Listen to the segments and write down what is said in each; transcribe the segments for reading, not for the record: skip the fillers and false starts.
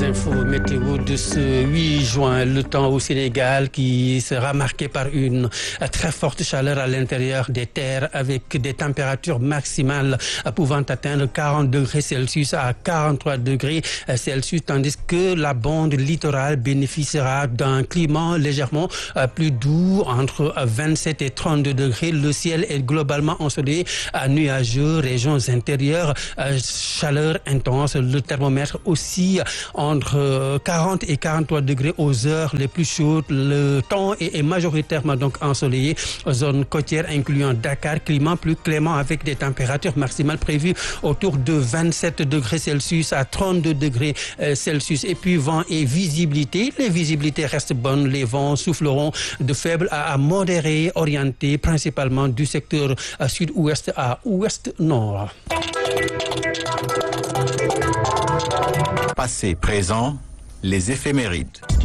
L'info météo de ce 8 juin, le temps au Sénégal qui sera marqué par une très forte chaleur à l'intérieur des terres avec des températures maximales pouvant atteindre 40 degrés Celsius à 43 degrés Celsius, tandis que la bande littorale bénéficiera d'un climat légèrement plus doux entre 27 et 32 degrés. Le ciel est globalement ensoleillé, nuageux, régions intérieures, chaleur intense. Le thermomètre aussi entre 40 et 43 degrés aux heures les plus chaudes. Le temps est majoritairement donc ensoleillé. Zone côtière incluant Dakar, climat plus clément avec des températures maximales prévues autour de 27 degrés Celsius à 32 degrés Celsius. Et puis vent et visibilité. Les visibilités restent bonnes. Les vents souffleront de faibles à modérés, orientés principalement du secteur sud-ouest à ouest-nord. Passé, présent, les éphémérides.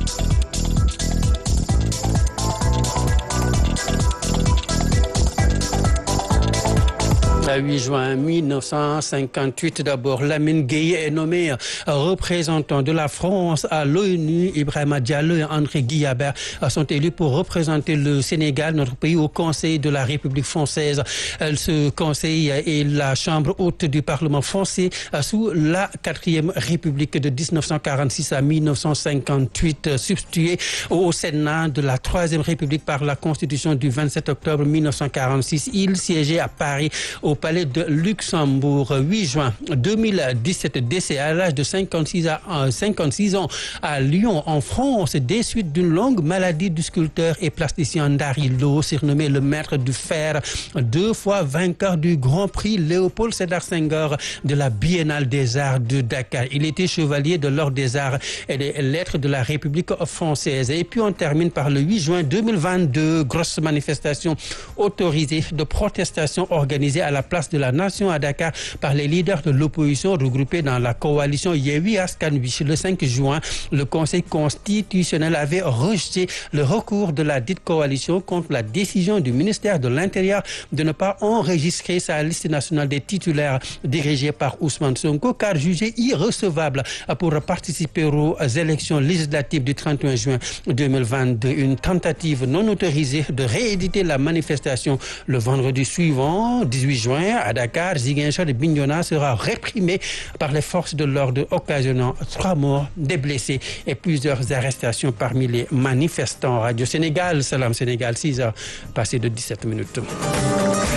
8 juin 1958, d'abord, Lamine Gueye est nommé représentant de la France à l'ONU. Ibrahima Diallo et André Guillabert sont élus pour représenter le Sénégal, notre pays, au Conseil de la République française. Ce conseil est la chambre haute du Parlement français sous la 4e République de 1946 à 1958, substitué au Sénat de la 3e République par la Constitution du 27 octobre 1946. Il siégeait à Paris au Palais de Luxembourg. 8 juin 2017, décès à l'âge de 56 ans à Lyon, en France, des suites d'une longue maladie du sculpteur et plasticien Ndari Lo, surnommé le maître du fer, 2 fois vainqueur du Grand Prix Léopold Sédar Senghor de la Biennale des Arts de Dakar. Il était chevalier de l'Ordre des Arts et des Lettres de la République française. Et puis on termine par le 8 juin 2022, grosse manifestation autorisée de protestation organisée à la place de la Nation à Dakar par les leaders de l'opposition regroupés dans la coalition Yewwi Askan Wi. Le 5 juin, le Conseil constitutionnel avait rejeté le recours de la dite coalition contre la décision du ministère de l'Intérieur de ne pas enregistrer sa liste nationale des titulaires dirigée par Ousmane Sonko, car jugé irrecevable pour participer aux élections législatives du 31 juin 2022. Une tentative non autorisée de rééditer la manifestation le vendredi suivant, 18 juin, à Dakar, Ziguinchor et Bignona sera réprimé par les forces de l'ordre, occasionnant 3 morts, des blessés et plusieurs arrestations parmi les manifestants. Radio Sénégal, Salam Sénégal, 6 heures passées de 17 minutes.